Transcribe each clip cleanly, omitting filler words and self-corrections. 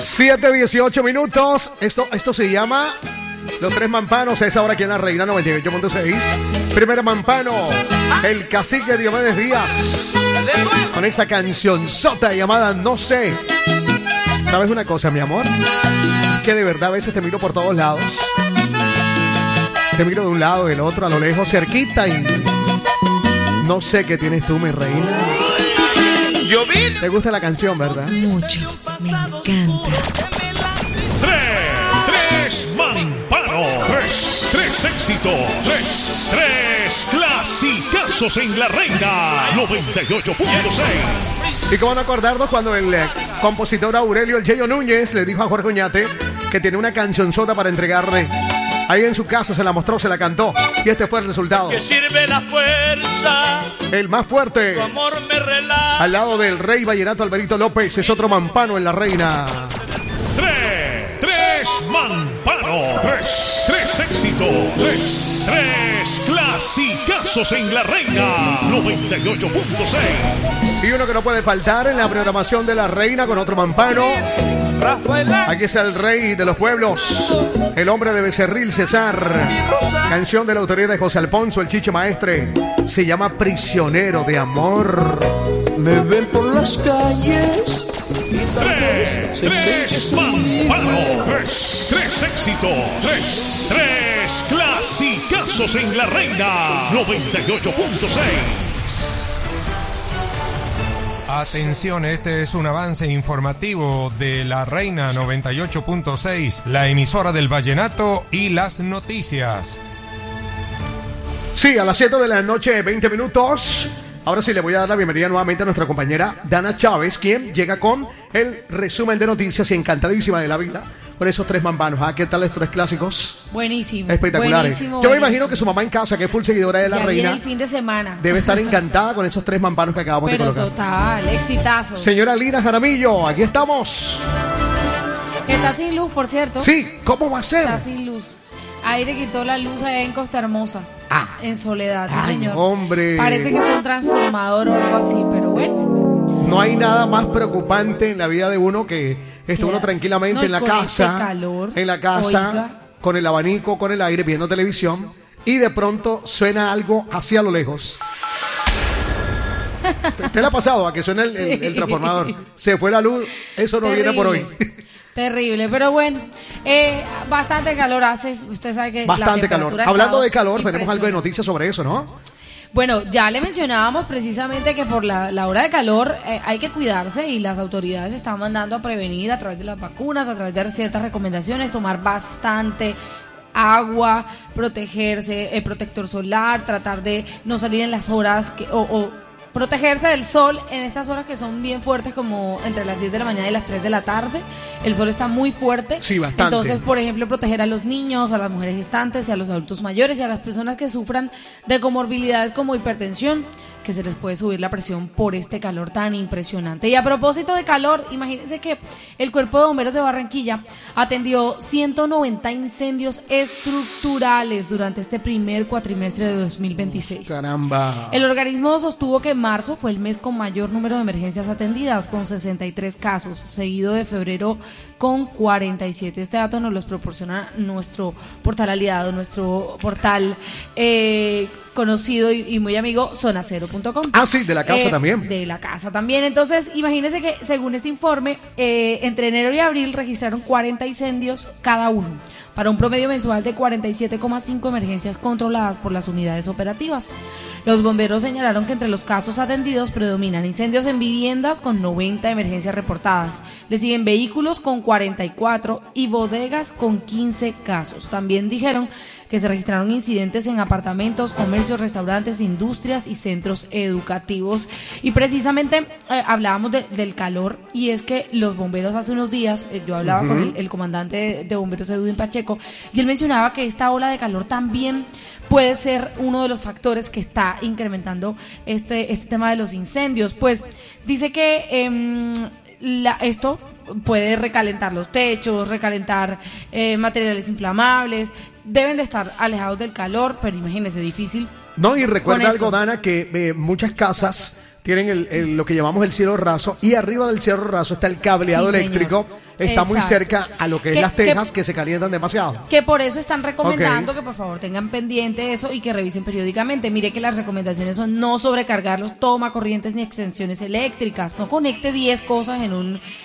7:18 minutos. Esto se llama Los Tres Mampanos. Es ahora aquí en la Reina 98.6. Primer mampano, el cacique Diomedes Díaz, con esta cancionzota llamada No Sé. ¿Sabes una cosa, mi amor? Que de verdad a veces te miro por todos lados. Te miro de un lado, del otro, a lo lejos, cerquita, y no sé qué tienes tú, mi reina. ¿Te gusta la canción, verdad? Mucho, me encanta. Tres mampanos, tres éxitos, tres clasicazos en la Reina 98.6. Y cómo no acordarnos cuando el compositor Aurelio El Yeyo Núñez le dijo a Jorge Oñate que tiene una cancionzota para entregarle. Ahí en su casa se la mostró, se la cantó, y este fue el resultado. Que sirve la fuerza, el más fuerte, tu amor me relaja. al lado del rey vallenato Alberito López, es otro mampano en la Reina. Tres mampanos, tres éxitos, tres clasicazos en la Reina 98.6. Y uno que no puede faltar en la programación de la Reina con otro mampano. Aquí está el rey de los pueblos, el hombre de Becerril, César. Canción de la autoría de José Alfonso, el Chicho Maestre. Se llama Prisionero de Amor. Me ven por las calles y tal vez Tres mampanos, tres éxitos, tres clasicazos en la Reina 98.6. Atención, este es un avance informativo de la Reina 98.6, la emisora del vallenato y las noticias. Sí, a las 7 de la noche, 20 minutos. Ahora sí le voy a dar la bienvenida nuevamente a nuestra compañera Dana Chávez, quien llega con el resumen de noticias y encantadísima de la vida con esos tres mampanos. ¿Qué tal estos tres clásicos? Buenísimo. Espectaculares. Buenísimo, Yo me imagino que su mamá en casa, que es full seguidora de la ya Reina, viene el fin de semana. debe estar encantada con esos tres mampanos que acabamos de colocar. Total, exitazos. Señora Lina Jaramillo, aquí estamos. Que está sin luz, por cierto. Sí, ¿cómo va a ser? Está sin luz. Aire quitó la luz allá en Costa Hermosa. En Soledad, sí, Ay, señor. hombre. Parece que fue un transformador o algo así, pero bueno. No hay nada más preocupante en la vida de uno que esté uno tranquilamente en la casa, calor, en la casa, oiga, con el abanico, con el aire, viendo televisión, y de pronto suena algo hacia lo lejos. ¿Te le ha pasado a que suena el transformador? Se fue la luz, eso no terrible, viene por hoy. Terrible, pero bueno, bastante calor hace, usted sabe que bastante la calor. Hablando de calor, tenemos algo de noticias sobre eso, ¿no? Bueno, ya le mencionábamos precisamente que por la hora de calor hay que cuidarse y las autoridades están mandando a prevenir a través de las vacunas, a través de ciertas recomendaciones, tomar bastante agua, protegerse, protector solar, tratar de no salir en las horas o protegerse del sol en estas horas que son bien fuertes, como entre las 10 de la mañana y las 3 de la tarde. El sol está muy fuerte. Sí, bastante. Entonces, por ejemplo, proteger a los niños, a las mujeres gestantes, y a los adultos mayores y a las personas que sufran de comorbilidades como hipertensión, que se les puede subir la presión por este calor tan impresionante. Y a propósito de calor, imagínense que el Cuerpo de Bomberos de Barranquilla atendió 190 incendios estructurales durante este primer cuatrimestre de 2026. Caramba. El organismo sostuvo que marzo fue el mes con mayor número de emergencias atendidas, con 63 casos, seguido de febrero con 47. Este dato nos los proporciona nuestro portal aliado, nuestro portal conocido y muy amigo, zonacero.com. Ah, sí, de la casa también. De la casa también. Entonces, imagínense que según este informe, entre enero y abril registraron 40 incendios cada uno, para un promedio mensual de 47,5 emergencias controladas por las unidades operativas. Los bomberos señalaron que entre los casos atendidos predominan incendios en viviendas con 90 emergencias reportadas. Le siguen vehículos con 44 y bodegas con 15 casos. También dijeron que se registraron incidentes en apartamentos, comercios, restaurantes, industrias y centros educativos. Y precisamente hablábamos del calor, y es que los bomberos hace unos días, yo hablaba con el comandante de bomberos, Edwin Pacheco, y él mencionaba que esta ola de calor también puede ser uno de los factores que está incrementando este tema de los incendios. Pues dice que esto puede recalentar los techos, recalentar materiales inflamables. Deben de estar alejados del calor, pero imagínense, difícil. No, y recuerda algo, Dana, que muchas casas tienen lo que llamamos el cielo raso, y arriba del cielo raso está el cableado eléctrico, está muy Exacto. cerca a lo que es las tejas que se calientan demasiado. Que por eso están recomendando Ok. que por favor tengan pendiente eso y que revisen periódicamente. Mire que las recomendaciones son no sobrecargar los tomacorrientes ni extensiones eléctricas. No conecte 10 cosas en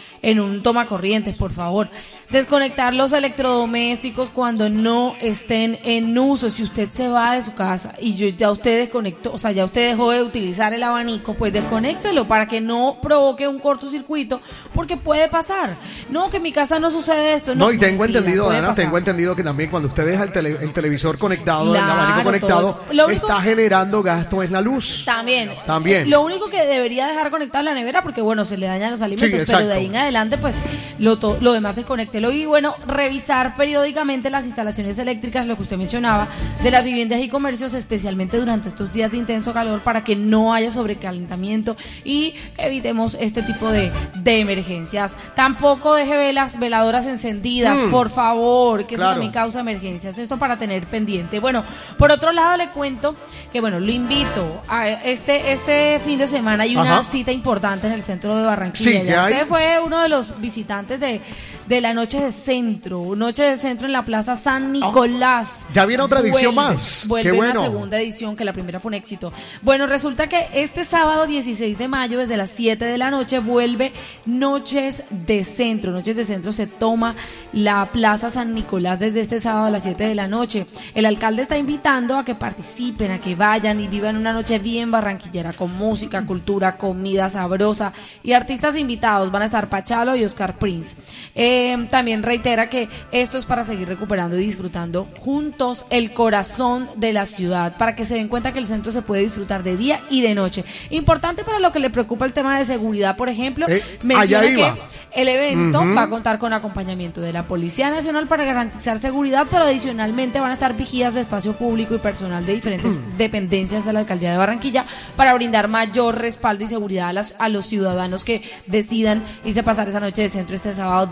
un tomacorrientes, por favor. Desconectar los electrodomésticos cuando no estén en uso. Si usted se va de su casa y ya usted desconectó, o sea, ya usted dejó de utilizar el abanico, pues desconéctelo para que no provoque un cortocircuito, porque puede pasar. No, que en mi casa no sucede esto. No, y tengo mentira, entendido, puede Ana, pasar. tengo entendido que también cuando usted deja el televisor conectado, el Claro, abanico conectado, todo es- lo único- está generando gasto en la luz. También. También. Lo único que debería dejar conectada es la nevera porque, bueno, se le dañan los alimentos, Sí, pero exacto. de ahí en adelante, pues, lo demás desconéctelo. Y, bueno, revisar periódicamente las instalaciones eléctricas, lo que usted mencionaba, de las viviendas y comercios, especialmente durante estos días de intenso calor, para que no haya sobrecalentamiento y evitemos este tipo de emergencias. Tampoco deje veladoras encendidas, por favor, que eso Claro. también causa emergencias. Esto para tener pendiente. Bueno, por otro lado le cuento que, bueno, lo invito a este fin de semana hay una Ajá. cita importante en el centro de Barranquilla. Sí, ¿qué Ya hay? usted fue uno de los visitantes de la Noche de Centro en la Plaza San Nicolás. Ya viene otra edición más. Vuelve Qué bueno. una segunda edición, que la primera fue un éxito. Bueno, resulta que este sábado 16 de mayo, desde las 7 de la noche, vuelve Noches de Centro. Noches de Centro se toma la Plaza San Nicolás desde este sábado a las 7 de la noche. El alcalde está invitando a que participen, a que vayan y vivan una noche bien barranquillera, con música, cultura, comida sabrosa y artistas invitados. Van a estar Pachalo y Oscar Prince. También reitera que esto es para seguir recuperando y disfrutando juntos el corazón de la ciudad, para que se den cuenta que el centro se puede disfrutar de día y de noche. Importante para lo que le preocupa el tema de seguridad, por ejemplo, menciona allá iba. que el evento va a contar con acompañamiento de la Policía Nacional para garantizar seguridad, pero adicionalmente van a estar vigías de espacio público y personal de diferentes dependencias de la Alcaldía de Barranquilla para brindar mayor respaldo y seguridad a los ciudadanos que decidan irse a pasar esa noche de centro este sábado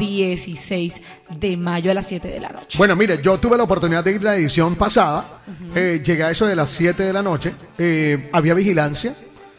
16 de mayo a las 7 de la noche. Bueno, mire, yo tuve la oportunidad de ir a la edición pasada, llegué a eso de las 7 de la noche, había vigilancia,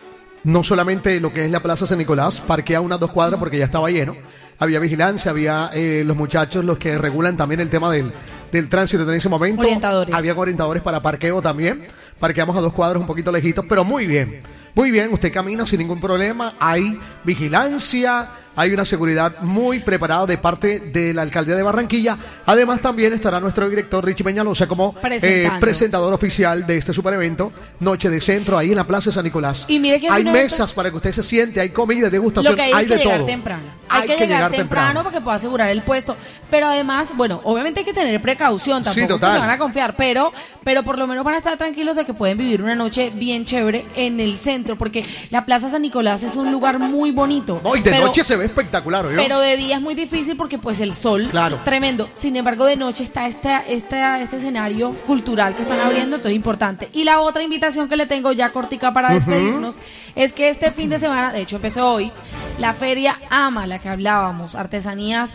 no solamente lo que es la Plaza San Nicolás, parqué a unas 2 cuadras porque ya estaba lleno, había vigilancia, había los muchachos, los que regulan también el tema del tránsito en ese momento. Orientadores. Había orientadores para parqueo también, parqueamos a 2 cuadras un poquito lejitos, pero muy bien, usted camina sin ningún problema, hay vigilancia, hay una seguridad muy preparada de parte de la Alcaldía de Barranquilla. Además también estará nuestro director Richie Peñalosa como presentador oficial de este super evento, Noche de Centro, ahí en la Plaza de San Nicolás. Y mire que hay es un mesas para que usted se siente, hay comida, degustación, Lo que hay de que llegar todo. temprano. Hay que llegar temprano porque puede asegurar el puesto. Pero además, bueno, obviamente hay que tener precaución, tampoco Sí, que total. se van a confiar, pero por lo menos van a estar tranquilos de que pueden vivir una noche bien chévere en el centro, porque la Plaza San Nicolás es un lugar muy bonito. No, y de pero- noche se ve espectacular, ¿no? Pero de día es muy difícil porque pues el sol, Claro. tremendo. Sin embargo, de noche está este escenario cultural que están abriendo, todo importante. Y la otra invitación que le tengo ya cortica para despedirnos es que este fin de semana, de hecho empezó hoy, la feria AMA, la que hablábamos, artesanías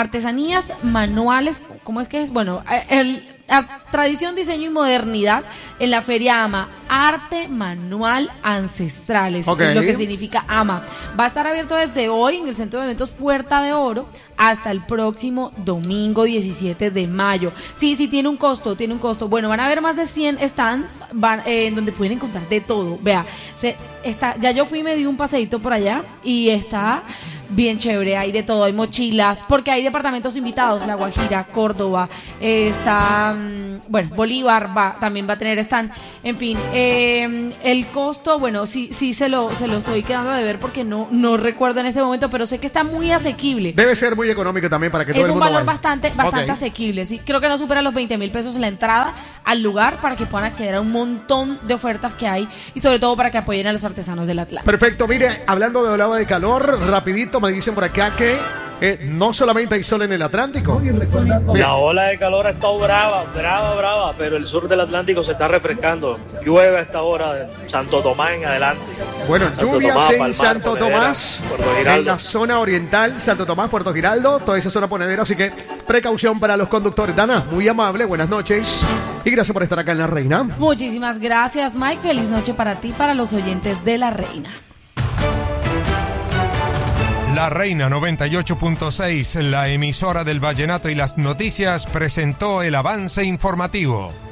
manuales, ¿cómo es que es? Bueno, tradición, diseño y modernidad en la feria AMA, arte manual ancestrales, Ok. es lo que significa AMA. Va a estar abierto desde hoy en el Centro de Eventos Puerta de Oro hasta el próximo domingo 17 de mayo. Sí, tiene un costo. Bueno, van a haber más de 100 stands en donde pueden encontrar de todo. Vea, ya yo fui y me di un paseíto por allá y está bien chévere, hay de todo, hay mochilas, porque hay departamentos invitados, La Guajira, Córdoba, está, Bolívar también va a tener stand, en fin, el costo, bueno, sí se lo estoy quedando de ver porque no recuerdo en este momento, pero sé que está muy asequible. Debe ser muy económico también para que todo Es el un mundo valor vaya. bastante Ok. asequible, sí, creo que no supera los 20.000 pesos la entrada al lugar para que puedan acceder a un montón de ofertas que hay y sobre todo para que apoyen a los artesanos del Atlántico. Perfecto, mire, hablando de ola de calor, rapidito me dicen por acá que no solamente hay sol en el Atlántico. La ola de calor ha estado brava, pero el sur del Atlántico se está refrescando. Llueve a esta hora de Santo Tomás en adelante. Bueno, Santo lluvias Tomás, en Palmar, Santo Ponedera, Tomás, Puerto en Giraldo. la zona oriental, Santo Tomás, Puerto Giraldo, toda esa zona ponedera, así que precaución para los conductores. Dana, muy amable, buenas noches y gracias por estar acá en La Reina. Muchísimas gracias, Mike. Feliz noche para ti, para los oyentes de La Reina. La Reina 98.6, la emisora del vallenato y las noticias, presentó el avance informativo.